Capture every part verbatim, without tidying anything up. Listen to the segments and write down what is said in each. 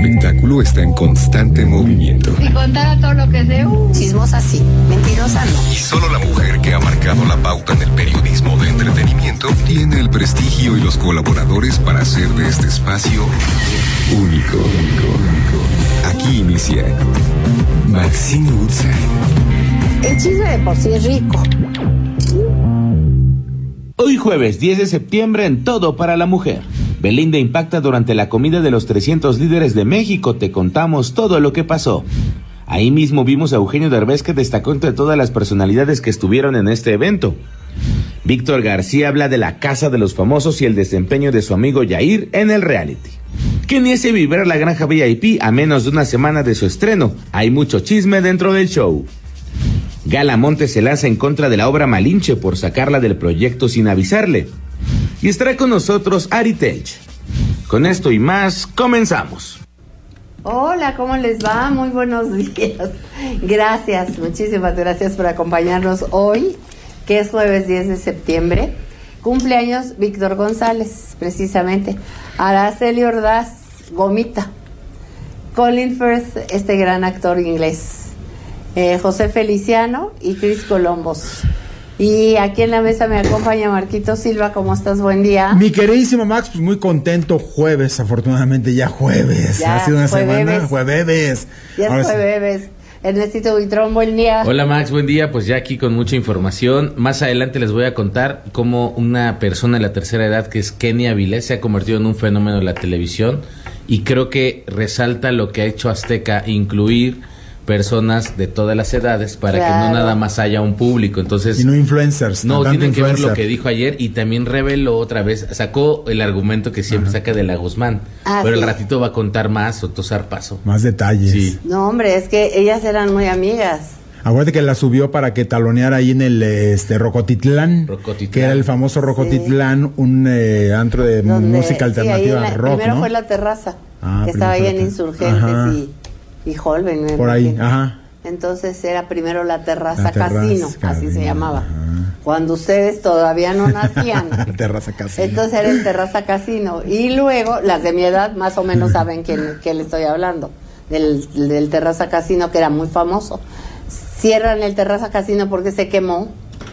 espectáculo está en constante movimiento. Si contara todo lo que sé, uh, chismosa sí, mentirosa no. Y solo la mujer que ha marcado la pauta en el periodismo de entretenimiento tiene el prestigio y los colaboradores para hacer de este espacio único. Aquí inicia Maxine Woodside. El chisme de por sí es rico. Hoy jueves diez de septiembre en Todo para la Mujer. Belinda impacta durante la comida de los trescientos líderes de México. Te contamos todo lo que pasó. Ahí mismo vimos a Eugenio Derbez, que destacó entre todas las personalidades que estuvieron en este evento. Víctor García habla de la casa de los famosos y el desempeño de su amigo Yair en el reality. ¿Quién hace vibrar la granja V I P a menos de una semana de su estreno? Hay mucho chisme dentro del show. Gala Montes se lanza en contra de la obra Malinche por sacarla del proyecto sin avisarle. Y estará con nosotros Ari Telch. Con esto y más, comenzamos. Hola, ¿cómo les va? Muy buenos días. Gracias, muchísimas gracias por acompañarnos hoy, que es jueves diez de septiembre. Cumpleaños Víctor González, precisamente. Araceli Ordaz, Gomita. Colin Firth, este gran actor inglés. Eh, José Feliciano y Cris Colombos. Y aquí en la mesa me acompaña Marquito Silva. ¿Cómo estás? Buen día. Mi queridísimo Max, pues muy contento. Jueves, afortunadamente ya jueves. Ya, ha sido una jueves. semana, jueves. Ya es jueves. Ernestito Buitrón, buen día. Hola Max, buen día. Pues ya aquí con mucha información. Más adelante les voy a contar cómo una persona de la tercera edad, que es Kenny Avilés, se ha convertido en un fenómeno de la televisión. Y creo que resalta lo que ha hecho Azteca, incluir personas de todas las edades para claro. que no nada más haya un público. Entonces, y no influencers. No, tienen que influencer. ver lo que dijo ayer, y también reveló otra vez, sacó el argumento que siempre Ajá. saca de la Guzmán, ah, pero sí. el ratito va a contar más, Otto Zarpazo. Más detalles. Sí. No, hombre, es que ellas eran muy amigas. Acuérdate que la subió para que taloneara ahí en el este Rocotitlán, Rocotitlán. que era el famoso Rocotitlán, sí. un eh, antro de Donde, música alternativa sí, la, rock, primero ¿no? fue la terraza, ah, que estaba ahí en Insurgentes Ajá. y y Holben, por ahí, ajá. Entonces era primero la terraza, la terraza casino, casino, así se llamaba. Ajá. Cuando ustedes todavía no nacían. La terraza casino. Entonces era el terraza casino. Y luego, las de mi edad más o menos saben quién, qué le estoy hablando. Del, del terraza casino, que era muy famoso. Cierran el terraza casino porque se quemó.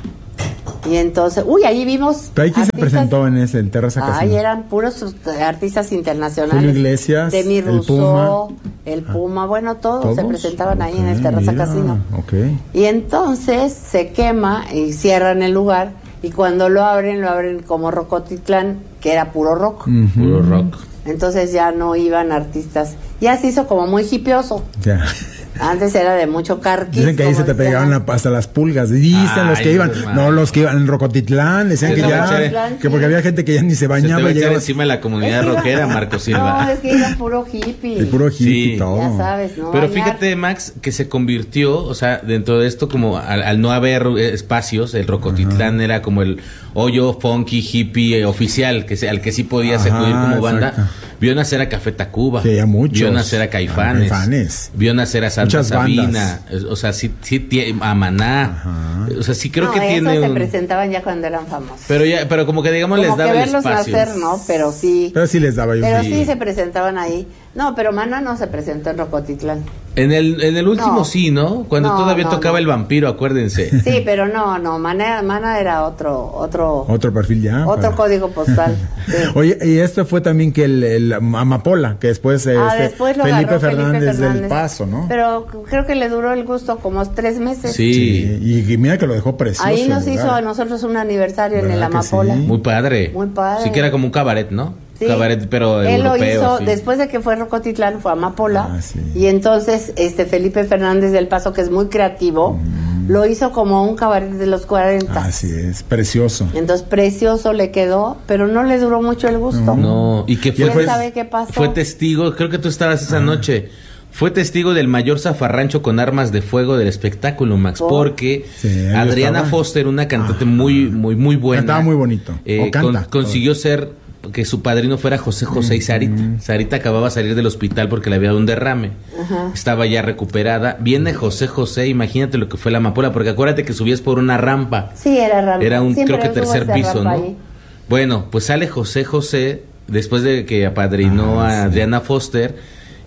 Y entonces, uy, ahí vimos. ¿Pero ahí quién se presentó en ese, el Terraza Casino? Ahí eran puros artistas internacionales. Julio Iglesias, Demi Rousseau, el Puma, el Puma bueno, todos, ¿todos? se presentaban ahí Okay, en el Terraza mira, Casino. Okay. Y entonces se quema y cierran el lugar. Y cuando lo abren, lo abren como Rocotitlán, que era puro rock. Uh-huh. Puro rock. Entonces ya no iban artistas. Ya se hizo como muy hipioso. Ya. Antes era de mucho carquis. Dicen que ahí se te pegaban la, hasta las pulgas. Dicen Ay, los que iban, no, no los que iban en Rocotitlán, decían que ya, Rocotitlán, que porque había gente que ya ni se bañaba. Se te llegaba encima de la comunidad es que rockera, iba, Marco Silva. No, es que era puro hippie. El puro hippie, sí. todo. Ya sabes, ¿no? Pero bañar. fíjate, Max, que se convirtió, o sea, dentro de esto, como al, al no haber espacios, el Rocotitlán Ajá. era como el hoyo funky hippie oficial, que se, al que sí podías Ajá, acudir como banda. Exacto. Vio nacer a Café Tacuba, sí, muchos. Vio nacer a Caifanes, Caifanes. Vio nacer a Santa Muchas Sabina, bandas. O sea, sí, sí a Maná, Ajá. o sea, sí creo no, que tiene se un... presentaban ya cuando eran famosos. Pero ya, pero como que digamos como les daba que el verlos espacio. nacer, ¿no? Pero sí. Pero sí les daba yo. Pero sí. sí se presentaban ahí. No, pero Maná no se presentó en Rocotitlán. En el, en el último no. sí, ¿no? Cuando no, todavía no, tocaba no. el vampiro, acuérdense. Sí, pero no, no, Maná, Maná era otro, otro, otro perfil ya. Otro para... código postal. Sí. Oye, y esto fue también que el, el Amapola, que después, ah, este, después lo Felipe, Fernández Felipe Fernández del Paso, ¿no? Pero creo que le duró el gusto como tres meses. Sí. sí y, y mira que lo dejó precioso. Ahí nos hizo a nosotros un aniversario en el Amapola. Sí? Muy padre. Muy padre. Sí que era como un cabaret, ¿no? Sí. Cabaret, pero él europeo. Él lo hizo sí. después de que fue Rocotitlán, fue Amapola. Ah, sí. Y entonces este Felipe Fernández del Paso, que es muy creativo, mm. lo hizo como un cabaret de los cuarenta. Así es, precioso. Entonces precioso le quedó, pero no le duró mucho el gusto. No, no. y que fue, ¿Quién sabe qué pasó? Fue testigo, creo que tú estabas esa ah. noche. Fue testigo del mayor zafarrancho con armas de fuego del espectáculo, Max, oh. porque sí, Adriana estaba. Foster, una cantante ah. muy, muy, muy buena. Cantaba muy bonito. Eh, o canta, con, consiguió ser que su padrino fuera José José y Sarita. Mm. Sarita acababa de salir del hospital porque le había dado un derrame. Ajá. Estaba ya recuperada. Viene José José, imagínate lo que fue la amapola, porque acuérdate que subías por una rampa. Sí, era rampa. Era un, Siempre creo que tercer piso, ¿no? Ahí. Bueno, pues sale José José, después de que apadrinó ah, a sí. Adriana Foster,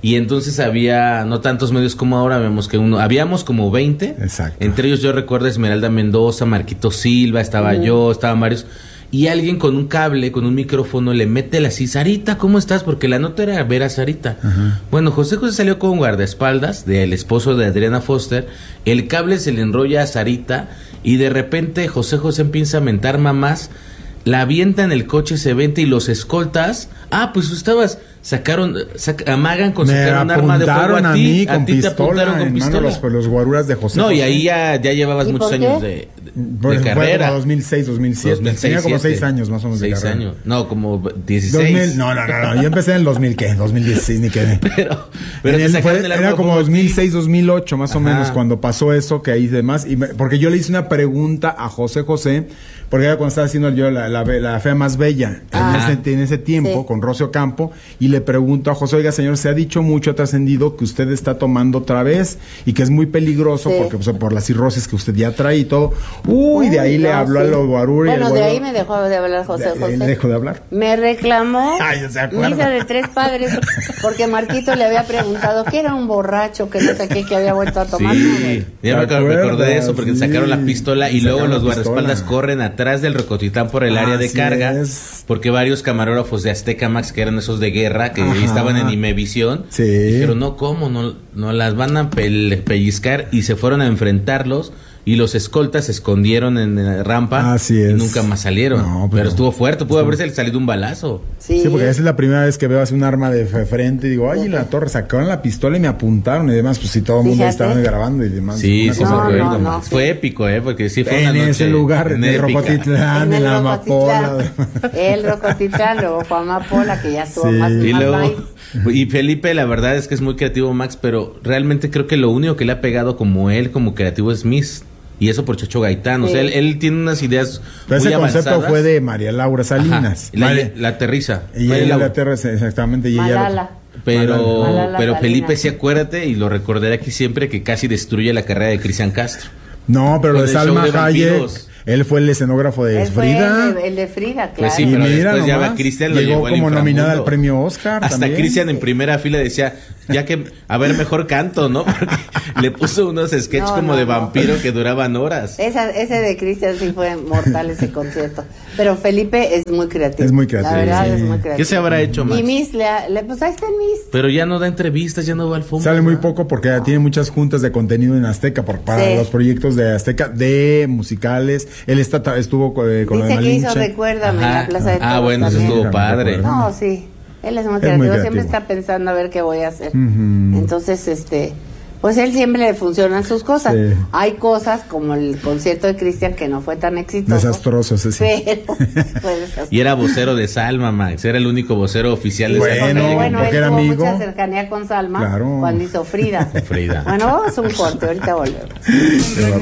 y entonces había no tantos medios como ahora, vemos que uno, habíamos como veinte, Exacto. Entre ellos yo recuerdo Esmeralda Mendoza, Marquito Silva, estaba uh. yo, estaban varios, y alguien con un cable, con un micrófono le mete la así, Sarita, ¿cómo estás? Porque la nota era ver a Sarita. Uh-huh. Bueno, José José salió con un guardaespaldas del esposo de Adriana Foster, el cable se le enrolla a Sarita y de repente José José empieza a mentar mamás, la avienta en el coche, se venta y los escoltas, ah, pues tú estabas, sacaron, sac, amagan con sacar un arma de fuego a, a ti, mí con a ti pistola, te apuntaron con pistola. Los, los guaruras de José No, José. Y ahí ya, ya llevabas muchos años de, de, de carrera. Como dos mil seis, dos mil siete. dos mil seis, Tenía como seis años más o menos de seis carrera. años, no, como dieciséis. dos mil, no, no, no, no, yo empecé en el dos mil, ¿qué? dos mil dieciséis, ni qué. Pero, pero el, fue, era como dos mil seis, dos mil ocho más Ajá. o menos cuando pasó eso que ahí demás, y me, porque yo le hice una pregunta a José José, porque era cuando estaba haciendo yo la, la, la fea más bella en ese, en ese tiempo sí. con Rocio Campo, y le pregunto a José, oiga señor, se ha dicho mucho, ha trascendido que usted está tomando otra vez y que es muy peligroso sí. porque pues, por la cirrosis que usted ya trae y todo. Uy, Uy de ahí no, le habló sí. a los guaruri. Bueno, de ahí me dejó de hablar José de, José. ¿Le dejó de hablar? Me reclamó Ay, ¿se acuerda? misa de tres padres porque Marquito le había preguntado que era un borracho, que no sé qué, que había vuelto a tomar. Sí, ya me acordé de eso porque sí. sacaron la pistola y luego los guardaespaldas corren atrás del Rocotitlán por el área de carga, es. porque varios camarógrafos de Azteca Max, que eran esos de guerra, que Ajá. estaban en Imevisión, sí. dijeron, no, ¿cómo? No, no las van a pe- pellizcar, y se fueron a enfrentarlos, y los escoltas se escondieron en la rampa Así y es. nunca más salieron. No, pero, pero estuvo fuerte, pudo estuvo... haberse salido un balazo. Sí. sí, porque esa es la primera vez que veo así un arma de frente y digo, ay, la torre, sacaron la pistola y me apuntaron y demás, pues si todo el mundo estaba grabando y demás. Sí, sí, no, no, no, fue sí. épico, ¿eh? Porque sí fue en una noche ese lugar, en el Rocotitlán, en la Amapola. El Rocotitlán, luego fue Amapola, que ya estuvo sí. más y más luego nice. Y Felipe, la verdad es que es muy creativo, Max, pero realmente creo que lo único que le ha pegado como él, como creativo, es Miss. Y eso por Chacho Gaitán, sí. o sea, él, él tiene unas ideas Pero muy ese avanzadas. concepto fue de María Laura Salinas. La, María, la aterriza. Y ella la aterriza, exactamente. Y Malala. ella pero Malala pero Salinas. Felipe, sí, acuérdate, y lo recordaré aquí siempre, que casi destruye la carrera de Cristian Castro. No, pero de Salma Hayek, él fue el escenógrafo de él Frida. El de, el de Frida, claro. Pues sí, pero mira después ya nomás, va Cristian, lo llegó llevó como al nominada al inframundo. premio Oscar. Hasta Cristian en primera fila decía, ya que, a ver, mejor canto, ¿no? Porque le puso unos sketches no, como no, de vampiro no. que duraban horas. Esa, ese de Cristian sí fue mortal, ese concierto. Pero Felipe es muy creativo. Es muy creativo. La verdad sí. es muy creativo. ¿Qué se habrá hecho más? Y Miss, le, le, pues ahí está el Miss. Pero ya no da entrevistas, ya no va al fondo. Sale ¿no? muy poco porque no. tiene muchas juntas de contenido en Azteca por, para sí. los proyectos de Azteca, de musicales. Él está, estuvo eh, con Dice lo de que Malinche. hizo Recuérdame en la Plaza de Toros. Ah, bueno, eso estuvo padre. No, sí. Él es muy, es creativo. muy creativo. Siempre está pensando a ver qué voy a hacer. Uh-huh. Entonces, este... pues él siempre le funcionan sus cosas. Sí. Hay cosas como el concierto de Cristian que no fue tan exitoso. Desastroso, ese sí. Pero fue desastroso. Y era vocero de Salma, Max. Era el único vocero oficial de bueno, Salma. Bueno, bueno porque él era tuvo amigo. mucha cercanía con Salma claro. cuando hizo Frida. Frida. Bueno, vamos a un corte, ahorita volvemos.